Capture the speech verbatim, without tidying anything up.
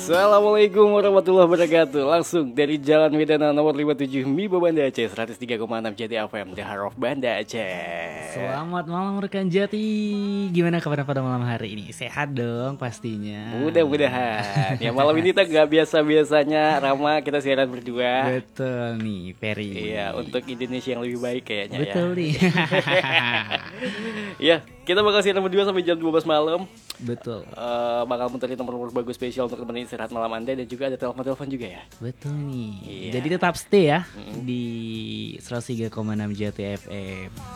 Assalamualaikum warahmatullahi wabarakatuh. Langsung dari Jalan Wedana nomor lima puluh tujuh Mibo Banda Aceh seratus tiga koma enam Jati F M The Heart of Banda Aceh. Selamat malam rekan Jati. Gimana kabar pada malam hari ini? Sehat dong pastinya. Mudah-mudahan. Ya malam ini kita gak biasa-biasanya Rama kita siaran berdua. Betul nih Peri. Iya, untuk Indonesia yang lebih baik kayaknya. Betul ya. nih. Ya, kita bakal siaran berdua sampai jam dua belas malam. Betul. Uh, bakal muterin nomor-nomor bagus spesial untuk temenin istirahat malam Anda. Dan juga ada telepon-telepon juga ya. Betul nih. Iya. Jadi tetap stay ya mm-hmm. di seratus tiga koma enam Jati F M.